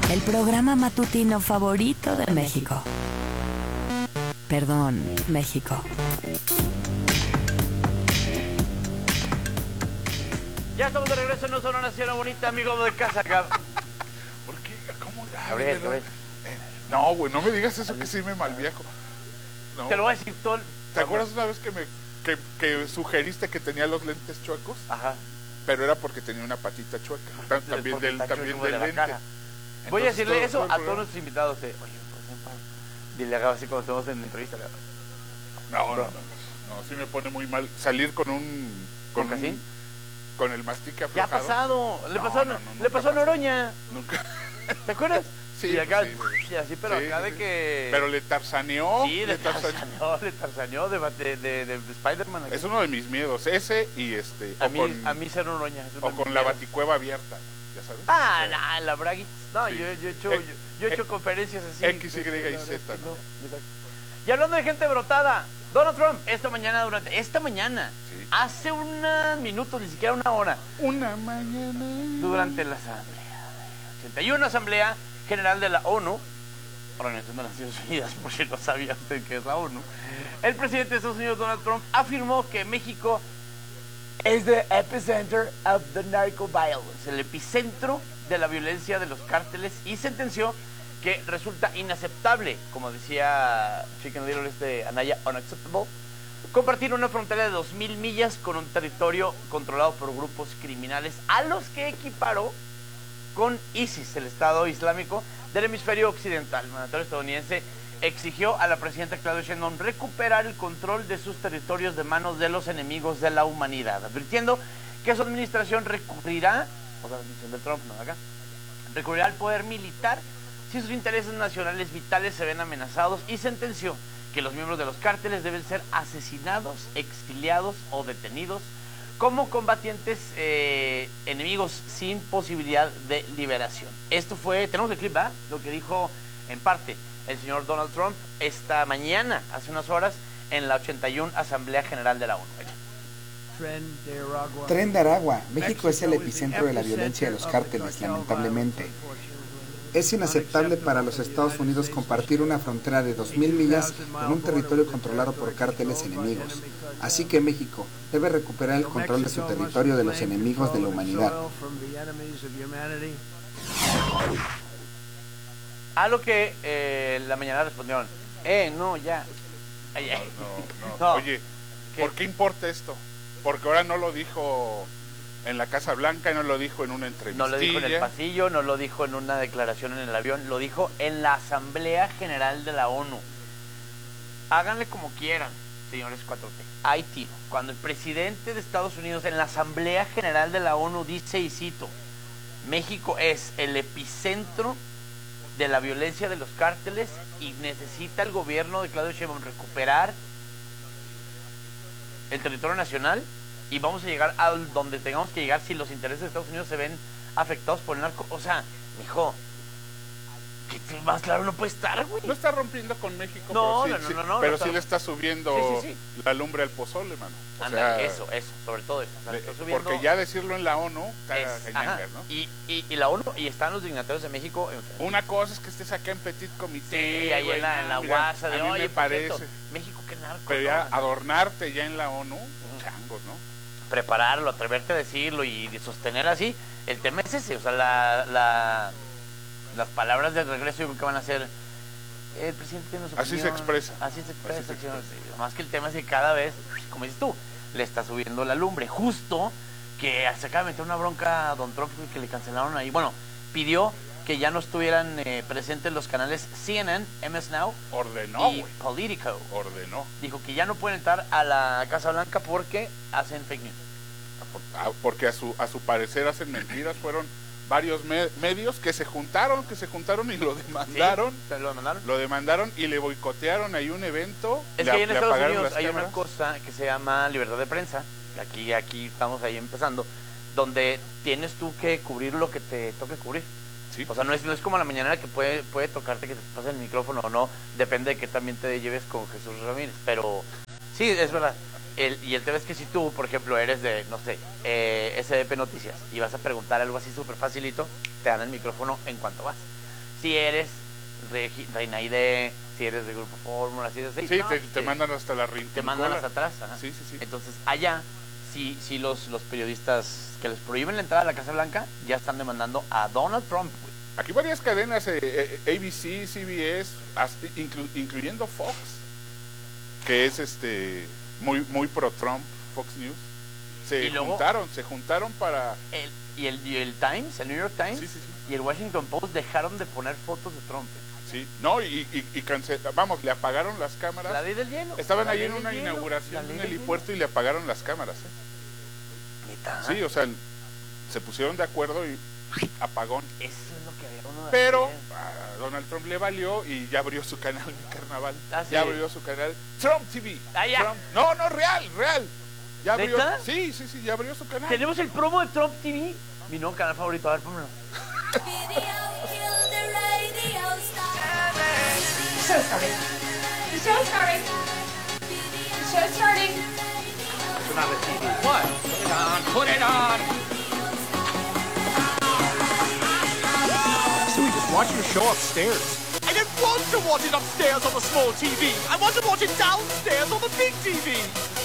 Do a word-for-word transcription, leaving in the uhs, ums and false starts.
El programa matutino favorito de México. Perdón, México. Ya estamos de regreso en No Solo Nación Bonita, amigo de casa acá. ¿Por qué? ¿Cómo? Gabriel, Gabriel. Eh, no, güey, no me digas eso que sí me malviajo. No. Te lo voy a decir todo. El... ¿Te acuerdas una vez que me que, que sugeriste que tenía los lentes chuecos? Ajá. Pero era porque tenía una patita chueca. Tam- También del, también del de lente. Entonces, voy a decirle todo, eso todo a el todos nuestros invitados. Eh. Oye, pues, dile acá así cuando estemos en la entrevista. No, no, no, no, no, sí me pone muy mal salir con un... ¿Con un, Casín? Con el mastique Ya aflojado. ha pasado. Le No, pasó, no, no, le pasó a pasó. Noroña. Nunca. ¿Te acuerdas? Sí, y acá, sí, y así, pero sí, acá sí, de sí. que... Pero le tarzaneó. Sí, le tarzaneó, le tarzaneó de, de, de, de Spider-Man. Es uno de mis miedos, ese y este... A o mí, con, a mí ser Noroña. o con la baticueva abierta, ya sabes. Ah, o sea, no, la Braguis. No, sí. yo, yo he hecho, Eh, yo, yo he hecho eh, conferencias así. X, Y y Z, ¿no? Y hablando de gente brotada, Donald Trump, esta mañana, durante esta mañana, Sí. hace unos minutos, ni siquiera una hora, Una mañana... durante la asamblea, ochenta y uno Asamblea General de la ONU, Organización de las Naciones Unidas, por si no sabía usted qué es la ONU, el presidente de Estados Unidos, Donald Trump, afirmó que México es the epicenter of the narco violence, el epicentro de la violencia de los cárteles, y sentenció que resulta inaceptable, como decía Chicken Little este Anaya, unacceptable, compartir una frontera de dos mil millas con un territorio controlado por grupos criminales a los que equiparó con ISIS, el Estado Islámico del hemisferio occidental. El mandatario estadounidense exigió a la presidenta Claudia Sheinbaum recuperar el control de sus territorios de manos de los enemigos de la humanidad, advirtiendo que su administración recurrirá, o sea, la administración de Trump, no acá, recurrirá al poder militar si sus intereses nacionales vitales se ven amenazados, y sentenció que los miembros de los cárteles deben ser asesinados, exiliados o detenidos como combatientes eh, enemigos sin posibilidad de liberación. Esto fue, tenemos el clip, ¿verdad? Lo que dijo en parte el señor Donald Trump esta mañana, hace unas horas, en la ochenta y uno Asamblea General de la ONU. Tren de Aragua. México es el epicentro de la violencia de los cárteles, lamentablemente. Es inaceptable para los Estados Unidos compartir una frontera de dos mil millas con un territorio controlado por cárteles enemigos. Así que México debe recuperar el control de su territorio de los enemigos de la humanidad. A lo que eh, la mañana respondieron, eh, no, ya. Ay, ay. No, no, no. No. Oye, ¿Qué? ¿por qué importa esto? Porque ahora no lo dijo en la Casa Blanca, no lo dijo en una entrevista. No lo dijo en el pasillo, no lo dijo en una declaración en el avión, lo dijo en la Asamblea General de la ONU. Háganle como quieran, señores cuatro T. Hay tiro. Cuando el presidente de Estados Unidos en la Asamblea General de la ONU dice, y cito, México es el epicentro de la violencia de los cárteles y necesita el gobierno de Claudio Sheinbaum recuperar el territorio nacional, y vamos a llegar a donde tengamos que llegar si los intereses de Estados Unidos se ven afectados por el narco. O sea, mijo, que más claro no puede estar, güey. No está rompiendo con México, No, pero no, sí, no, sí, no, no, pero no sí está... le está subiendo sí, sí, sí. la lumbre al pozole, mano. O Anda, sea, eso, eso, sobre todo eso. O sea, le está subiendo... Porque ya decirlo en la ONU está es, cañanga, ajá, ¿no? y, y, y la ONU, y están los dignatarios de México en... Una cosa es que estés acá en Petit Comité. Sí, ahí güey, en la, en la mira, guasa de a mí oye, me por parece. cierto, México, qué narco. Pero ya ¿no? adornarte ya en la ONU, uh-huh. changos, ¿no? Prepararlo, atreverte a decirlo y sostener así, el tema es ese, o sea, la, la, las palabras de regreso yo creo que van a ser, el presidente tiene su opinión, así se expresa. Así se expresa, Así se expresa. Sí, más que el tema es que cada vez, como dices tú, le está subiendo la lumbre, justo que se acaba de meter una bronca a Don Trump que le cancelaron ahí, bueno, pidió que ya no estuvieran eh, presentes los canales C N N, M S Now Ordenó, y güey. Politico. Ordenó. Dijo que ya no pueden entrar a la Casa Blanca porque hacen fake news. Porque a su a su parecer hacen mentiras. Fueron varios me medios que se juntaron, que se juntaron y lo demandaron. ¿Sí? ¿Lo demandaron? Lo demandaron y le boicotearon ahí un evento. Es le, que ahí en le Estados apagaron Unidos las hay cámaras. una cosa que se llama libertad de prensa. Aquí, aquí estamos ahí empezando, donde tienes tú que cubrir lo que te toque cubrir. Sí. O sea, no es, no es como la mañanera que puede, puede tocarte que te pase el micrófono o no, depende de que también te lleves con Jesús Ramírez, pero sí, es verdad. El, y el tema es que si tú, por ejemplo, eres de, no sé, eh, S D P Noticias y vas a preguntar algo así súper facilito, te dan el micrófono en cuanto vas. si eres de Reina Aide, si eres de Grupo Fórmula, si eres de... Sí, no, te, te sí, mandan hasta la rincola. te mandan hasta atrás. Ajá. Sí, sí, sí. Entonces, allá, sí, sí los, los periodistas que les prohíben la entrada a la Casa Blanca ya están demandando a Donald Trump, güey. Aquí varias cadenas, eh, eh, A B C, C B S, hasta, inclu, incluyendo Fox, que es este muy muy pro Trump, Fox News, se ¿Y luego? juntaron, se juntaron para... El, y, el, y el Times, el New York Times, Sí, sí, sí. y el Washington Post dejaron de poner fotos de Trump. Sí, no, y, y, y cancela, vamos, le apagaron las cámaras. La ley del hielo. Estaban la ahí ley en del una hielo, inauguración la en ley el del helipuerto y le apagaron las cámaras. ¿eh? ¿Neta? Sí, o sea, se pusieron de acuerdo y apagón. Eso es lo que había uno de Pero hacer. a Donald Trump le valió y ya abrió su canal de carnaval. Ah, sí. Ya abrió su canal Trump T V. Ah, ya. Trump- No, no, real, real. Ya abrió. ¿Neta? Sí, sí, sí, ya abrió su canal. Tenemos el promo de Trump T V. Mi nuevo canal favorito, a ver, pónmelo. The show's starting. The show's starting. The show's starting. What? Put it on, put it on. So we just watch your show upstairs. I don't want to watch it upstairs on the small T V. I want to watch it downstairs on the big T V.